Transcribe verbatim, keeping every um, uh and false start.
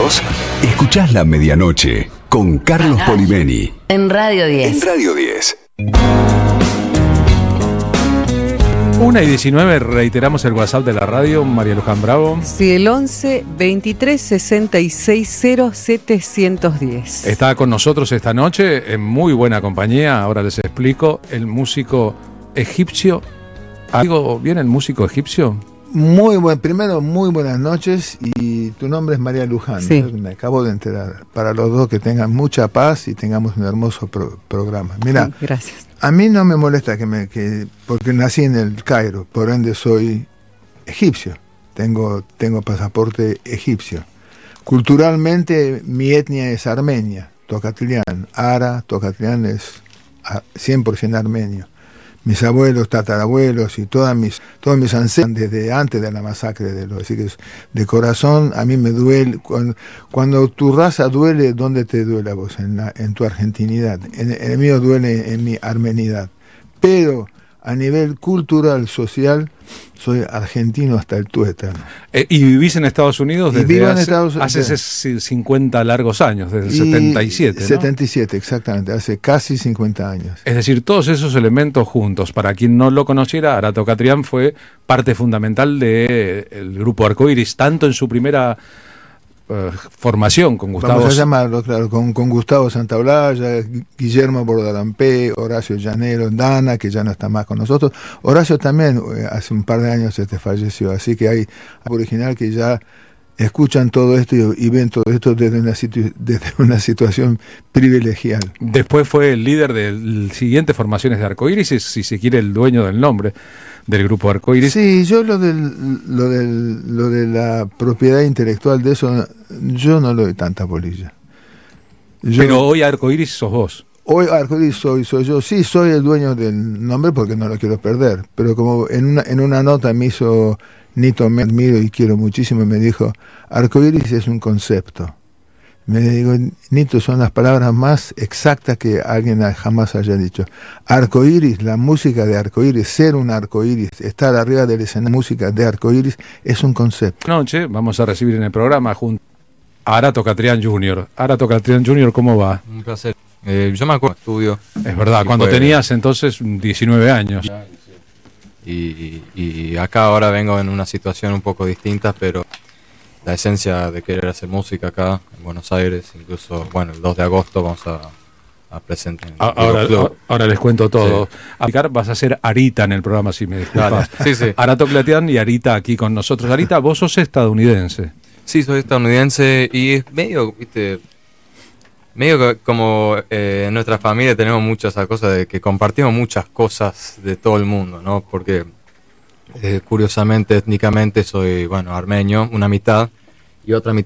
vos, escuchás La Medianoche con Carlos Polimeni. En Radio diez. En Radio diez. una y diecinueve, reiteramos el WhatsApp de la radio, María Luján Bravo. Sí, el once veintitrés sesenta y seis cero setecientos diez. Está con nosotros esta noche, en muy buena compañía, ahora les explico, el músico egipcio. ¿Digo bien el músico egipcio? Muy buen, primero, muy buenas noches, y tu nombre es María Luján, sí. ¿no? Me acabo de enterar. Para los dos, que tengan mucha paz y tengamos un hermoso pro- programa. Mira, Sí, gracias. A mí no me molesta que me que porque nací en el Cairo, por ende soy egipcio. Tengo tengo pasaporte egipcio. Culturalmente mi etnia es armenia, Tocatlián, Ara, Tocatlián es cien por ciento armenio. Mis abuelos, tatarabuelos y todas mis, todos mis ancestros desde antes de la masacre de los, así que de corazón a mí me duele cuando, cuando tu raza duele. ¿Dónde te duele a vos? En, la, en tu argentinidad. En, en el mío duele en mi armenidad. Pero a nivel cultural, social, soy argentino hasta el tuétano. Eh, ¿Y vivís en Estados Unidos desde vivo en hace, Estados, hace de, cincuenta largos años, desde el y setenta y siete, ¿no? setenta y siete, exactamente, hace casi cincuenta años. Es decir, todos esos elementos juntos. Para quien no lo conociera, Ara Tocatlián fue parte fundamental del grupo Arcoiris, tanto en su primera uh, formación con Gustavo... Vamos a llamarlo, claro, con, con Gustavo Santaolalla, Guillermo Bordalampé, Horacio Llanero, Dana, que ya no está más con nosotros. Horacio también eh, hace un par de años este falleció, así que hay original que ya escuchan todo esto y, y ven todo esto desde una, situ- desde una situación privilegiada. Después fue el líder de siguientes formaciones de Arcoiris, y, si se quiere, el dueño del nombre del grupo Arcoiris. Sí, yo lo del, lo del lo de la propiedad intelectual de eso, yo no le doy tanta bolilla. Yo, Pero hoy Arcoiris sos vos. Hoy Arcoiris soy, soy yo, sí soy el dueño del nombre porque no lo quiero perder, pero como en una, en una nota me hizo Nito, me admiro y quiero muchísimo, me dijo, Arcoiris es un concepto. Me digo, Nito, son las palabras más exactas que alguien jamás haya dicho. Arcoiris, la música de Arcoiris, ser un arcoiris, estar arriba del escenario, música de Arcoiris, es un concepto. Noche vamos a recibir en el programa junto a Ara Tocatlián junior Ara Tocatlián junior, ¿cómo va? Un placer. Eh, yo me acuerdo, estudio. Es verdad, Y cuando fue... tenías entonces diecinueve años. Y, y, y acá ahora vengo en una situación un poco distinta, pero la esencia de querer hacer música acá en Buenos Aires, incluso, bueno, el dos de agosto vamos a, a presentar. Ahora, ahora les cuento todo. Sí. A vas a ser Arita en el programa, si me disculpas. Sí, sí. Ara Tocatlián y Arita aquí con nosotros. Arita, vos sos estadounidense. Sí, soy estadounidense y es medio, viste, medio como eh, en nuestra familia tenemos muchas cosas de que compartimos muchas cosas de todo el mundo, ¿no? Porque eh, curiosamente, étnicamente soy, bueno, armenio, una mitad, y otra mitad